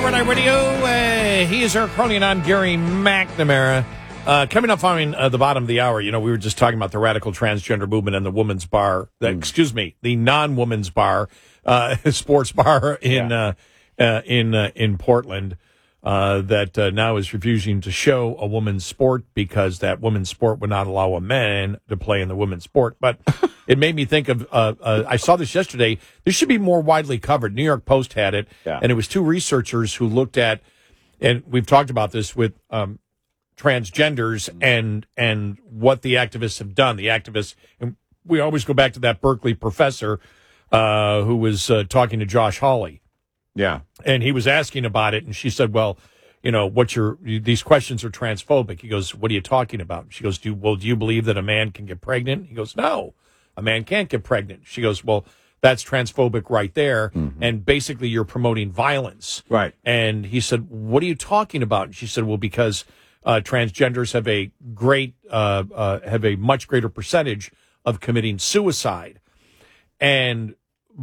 Red Eye Radio. He is Eric Crony, and I'm Gary McNamara. Coming up following the bottom of the hour, we were just talking about the radical transgender movement and the women's bar. The non-women's bar, sports bar in Portland that now is refusing to show a women's sport because that women's sport would not allow a man to play in the women's sport. But it made me think of, I saw this yesterday. This should be more widely covered. New York Post had it, and it was two researchers who looked at, and we've talked about this with transgenders and what the activists have done. The activists, and we always go back to that Berkeley professor who was talking to Josh Hawley. Yeah. And he was asking about it, and she said, well, these questions are transphobic. He goes, what are you talking about? She goes, do you believe that a man can get pregnant? He goes, no, a man can't get pregnant. She goes, well, that's transphobic right there. Mm-hmm. And basically you're promoting violence. Right. And he said, what are you talking about? And she said, well, because transgenders have have a much greater percentage of committing suicide. And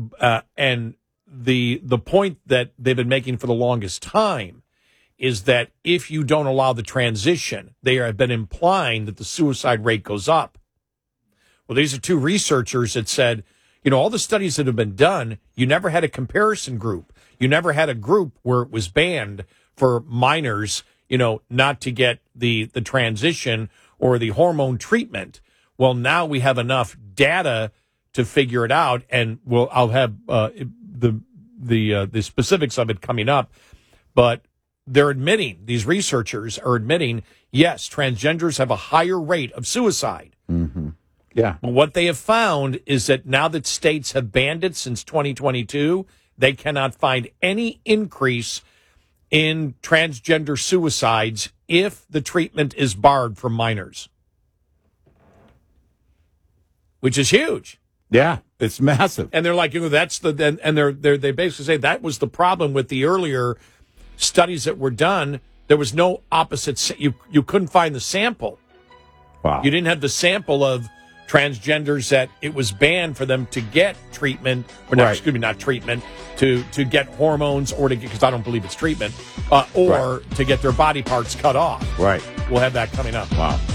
the point that they've been making for the longest time is that if you don't allow the transition, they have been implying that the suicide rate goes up. Well, these are two researchers that said, all the studies that have been done, you never had a comparison group. You never had a group where it was banned for minors, not to get the transition or the hormone treatment. Well, now we have enough data to figure it out, and I'll have the specifics of it coming up, but these researchers are admitting, yes, transgenders have a higher rate of suicide. Mm-hmm. Yeah. But what they have found is that now that states have banned it since 2022, they cannot find any increase in transgender suicides if the treatment is barred from minors, which is huge. Yeah, it's massive. And they're like, they basically say that was the problem with the earlier studies that were done. There was no opposite. You couldn't find the sample. Wow. You didn't have the sample of transgenders that it was banned for them to get treatment, or not, excuse me, not treatment, to get hormones or to get, because I don't believe it's treatment, or to get their body parts cut off. Right. We'll have that coming up. Wow.